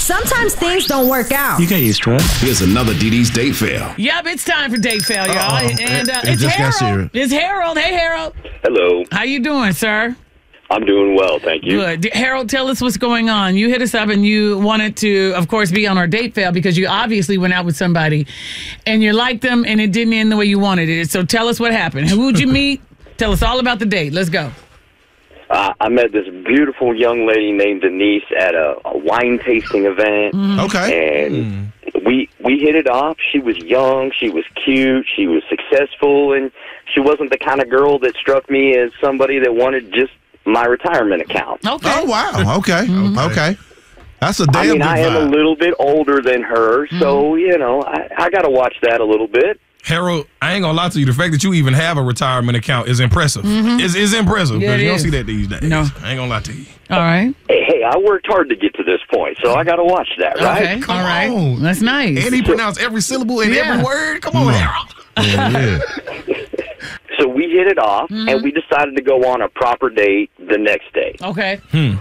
sometimes things don't work out. You can't use trust. Here's another DD's date fail. Yep, it's time for date fail, y'all. And it's just got Harold. serious. It's Harold. Hey, Harold. Hello. How you doing, sir? I'm doing well, thank you. Good. Harold, tell us what's going on. You hit us up and you wanted to, of course, be on our date fail because you obviously went out with somebody and you liked them and it didn't end the way you wanted it. So tell us what happened. Who'd you meet? Tell us all about the date. Let's go. I met this beautiful young lady named Denise at a wine tasting event. Okay. And we hit it off. She was young, she was cute, she was successful, and she wasn't the kind of girl that struck me as somebody that wanted just my retirement account. Okay. Oh, wow. Okay. Okay. That's a damn good I am a vibe. little bit older than her, so, I got to watch that a little bit. Harold, I ain't gonna lie to you. The fact that you even have a retirement account is impressive. It's impressive Yeah, because it you don't is. see that these days. No. I ain't gonna lie to you. All right. Hey, I worked hard to get to this point, so I got to watch that, right? Okay. Come all right. on. That's nice. And he pronounced every syllable in Yeah. every word. Come on, Harold. Yeah. So we hit it off, and we decided to go on a proper date the next day. Okay.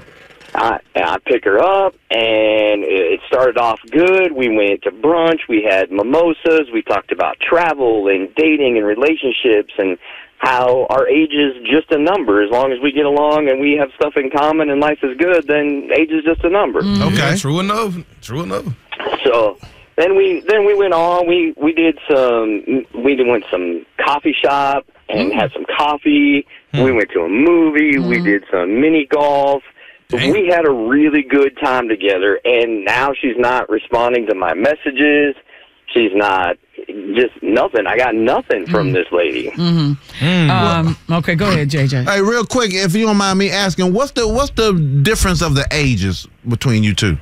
I pick her up, and it started off good. We went to brunch. We had mimosas. We talked about travel and dating and relationships and how our age is just a number. As long as we get along and we have stuff in common and life is good, then age is just a number. Okay. Yeah, true enough. True enough. So then we went on. We went some coffee shop and had some coffee. We went to a movie. We did some mini golf. Dang. We had a really good time together, and now she's not responding to my messages. She's not, just nothing. I got nothing from this lady. Okay, go ahead, JJ. Hey, real quick, if you don't mind me asking, what's the difference of the ages between you two?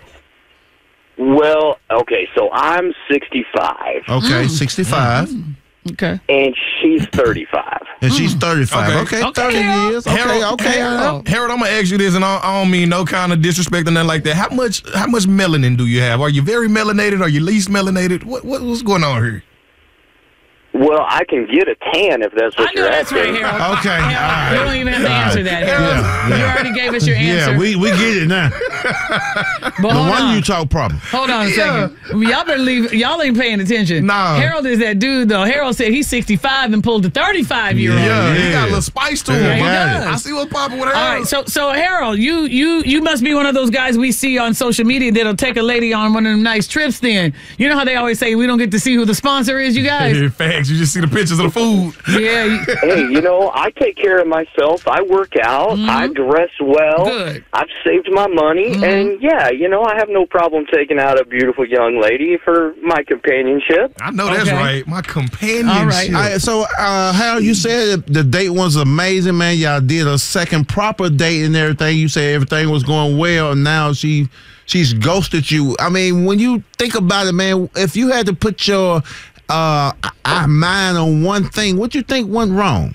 Well, okay, so I'm 65, Okay, 65, Okay. and she's 35. and she's 35. Okay. Okay, 30 years. Okay, Harold, okay. Harold, I'm gonna ask you this, and I don't mean no kind of disrespect or nothing like that. How much melanin do you have? Are you very melanated? Are you least melanated? What's going on here? Well, I can get a tan if that's what I know you're that's right, asking. Harold. Okay, Harold, all right. you don't even have to answer that, Harold. Yeah. You already gave us your answer. Yeah, we get it now. but No hold wonder on. you talk proper. Hold on a second. Y'all better leave. Y'all ain't paying attention. Nah. Harold is that dude, though. Harold said he's 65 and pulled the 35-year-old. Yeah, he Yeah. got a little spice to Yeah, him. he does. I see what's popping with Harold. All right, so Harold, you must be one of those guys we see on social media that'll take a lady on one of them nice trips. Then you know how they always say we don't get to see who the sponsor is, you guys. In fact, you just see the pictures of the food. Yeah. Hey, I take care of myself. I work out. I dress well. Good. I've saved my money. And, I have no problem taking out a beautiful young lady for my companionship. I know that's Okay. right. My companionship. All right. So, Harold, you said the date was amazing, man. Y'all did a second proper date and everything. You said everything was going well, and now she's ghosted you. I mean, when you think about it, man, if you had to put your mind on one thing, what you think went wrong?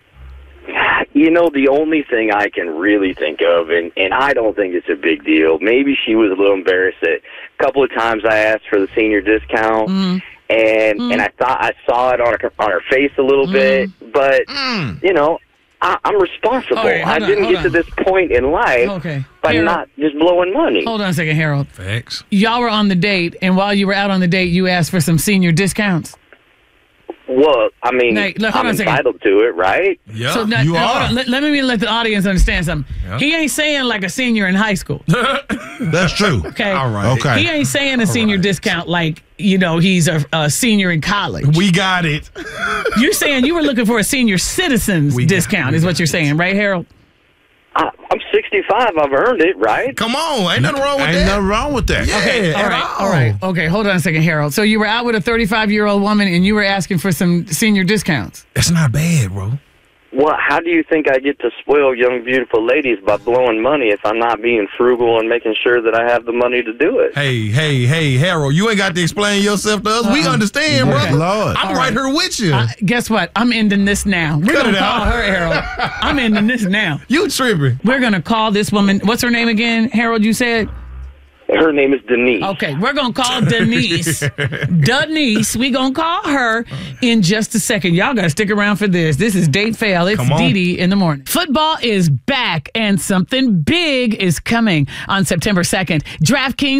The only thing I can really think of, and I don't think it's a big deal, maybe she was a little embarrassed that a couple of times I asked for the senior discount, and I thought I saw it on her face a little bit, but, I'm responsible. Okay, I hold on, didn't hold get to on. this point in life Okay. by Harold, not just blowing money. hold on a second, Harold. Facts. Y'all were on the date, and while you were out on the date, you asked for some senior discounts. Well, I mean, Hey, look, hold I'm on a second. entitled to it, right? Yeah, So now, you hold are. on. Let me let the audience understand something. Yeah. He ain't saying like a senior in high school. That's true. Okay. All right. Okay. He ain't saying a senior discount like, he's a senior in college. We got it. You're saying you were looking for a senior citizen's discount is what you're saying, right, Harold? I'm 65. I've earned it, right? Come on. Ain't nothing wrong with Ain't that. nothing wrong with that. Yeah, Okay, all at right, all right. Okay, hold on a second, Harold. So you were out with a 35-year-old woman and you were asking for some senior discounts. That's not bad, bro. Well, how do you think I get to spoil young, beautiful ladies by blowing money if I'm not being frugal and making sure that I have the money to do it? Hey, Harold, you ain't got to explain yourself to us. We understand, Yes, brother. Lord. I'm All right right. here with you. Guess what? I'm ending this now. We're Cut going to it call out. her, Harold. I'm ending this now. You tripping. We're going to call this woman. What's her name again, Harold, you said? Her name is Denise. Okay, we're going to call Denise. Denise, we going to call her in just a second. Y'all got to stick around for this. This is Date Fail. It's Come on. Dee Dee in the morning. Football is back, and something big is coming on September 2nd. DraftKings